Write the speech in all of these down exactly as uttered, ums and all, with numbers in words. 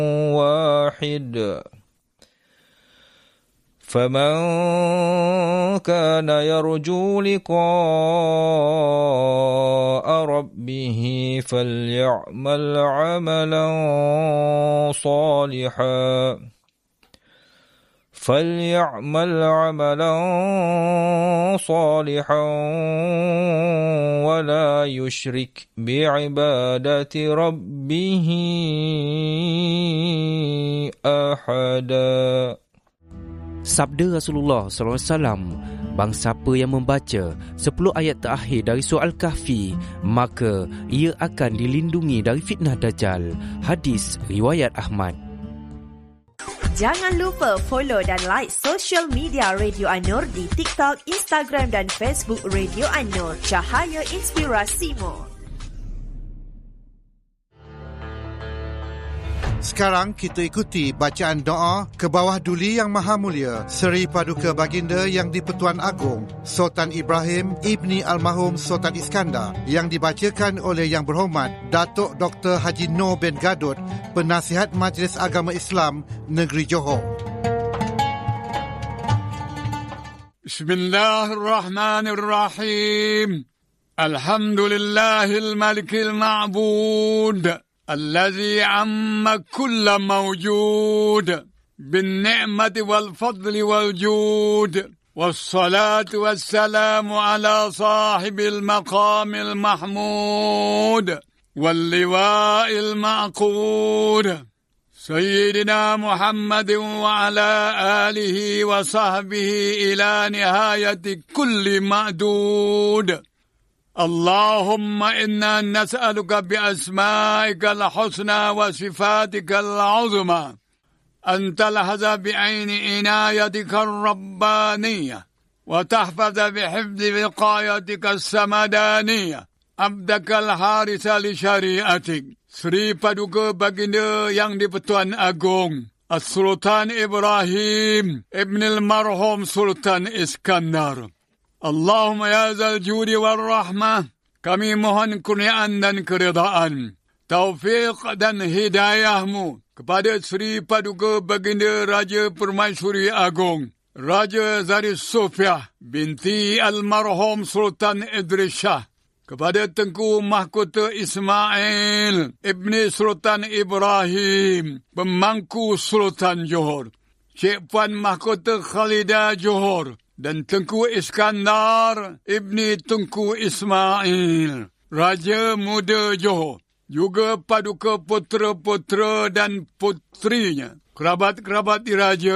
واحد فمن كان يرجو لقاء ربه فليعمل عملا صالحا فليعمل عملا صالحا ولا يشرك بعبادة ربه أحدا. Sabda Rasulullah sallallahu alaihi wasallam, barang siapa yang membaca sepuluh ayat terakhir dari surah Al-Kahfi, maka ia akan dilindungi dari fitnah Dajjal. Hadis riwayat Ahmad. Jangan lupa follow dan like social media Radio An-Nur di TikTok, Instagram dan Facebook Radio An-Nur. Cahaya Inspirasimu. Sekarang kita ikuti bacaan doa ke bawah duli Yang Maha Mulia Seri Paduka Baginda Yang di-Pertuan Agong Sultan Ibrahim Ibni Almarhum Sultan Iskandar, yang dibacakan oleh Yang Berhormat Datuk Doktor Haji Noor bin Gadot, Penasihat Majlis Agama Islam Negeri Johor. Bismillahirrahmanirrahim. Alhamdulillahil Malikil Ma'bud الذي عم كل موجود بالنعمة والفضل والجود، والصلاة والسلام على صاحب المقام المحمود واللواء المعقود سيدنا محمد وعلى آله وصحبه إلى نهاية كل معدود. اللهم إنا نسألك بأسمائك الحسنى وصفاتك العظمى أن تلحظ بعين عنايتك الربانية وتحفظ بحفظ وقايتك السمدانية عبدك الحارس لشريعتك Sri Paduka Baginda Yang di-Pertuan Agong As-Sultan Ibrahim Ibn al-Marhum Sultan Iskandar. Allahumma ya zal judi wal rahmah, kami mohon kurniaan dan keridaan, taufik dan hidayahmu kepada Sri Paduka Baginda Raja Permaisuri Agong Raja Zari Sofiah binti Almarhum Sultan Idris Shah, kepada Tengku Mahkota Ismail Ibni Sultan Ibrahim Pemangku Sultan Johor, Cik Puan Mahkota Khalidah Johor, dan Tengku Iskandar Ibni Tengku Ismail Raja Muda Johor, juga paduka putera-putera dan putrinya, kerabat-kerabat diraja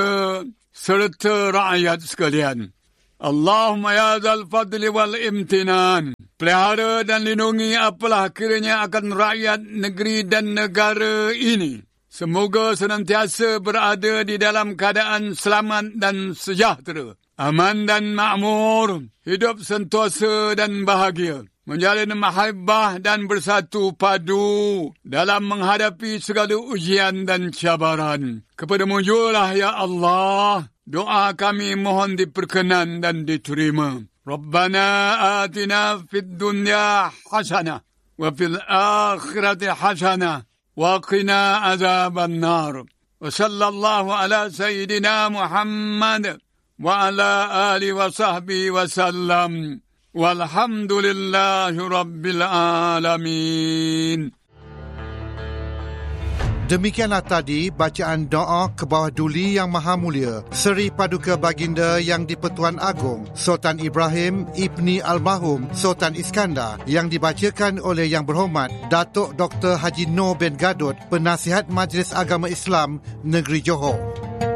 serta rakyat sekalian. Allahumma ya zal fadli wal imtinan, pelihara dan lindungi apalah kiranya akan rakyat negeri dan negara ini. Semoga senantiasa berada di dalam keadaan selamat dan sejahtera, aman dan makmur, hidup sentosa dan bahagia, menjalin mahabbah dan bersatu padu dalam menghadapi segala ujian dan cabaran. Kepadamu jugalah ya Allah, doa kami mohon diperkenan dan diterima. Rabbana atina fid dunya hasanah wa fil akhirati hasanah wa qina azaban nar. Wa sallallahu ala sayyidina Muhammad wa ala alihi wa sahbihi wa sallam. Walhamdulillahi rabbil alamin. Demikianlah tadi bacaan doa ke bawah duli Yang Maha Mulia Seri Paduka Baginda Yang di-Pertuan Agong Sultan Ibrahim Ibni Almarhum Sultan Iskandar, yang dibacakan oleh Yang Berhormat Datuk Doktor Haji Noor bin Gadot, Penasihat Majlis Agama Islam Negeri Johor.